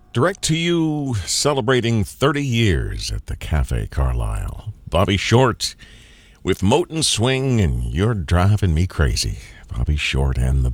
Direct to you, celebrating 30 years at the Cafe Carlisle. Bobby Short with Moten Swing and You're Driving Me Crazy. Bobby Short and the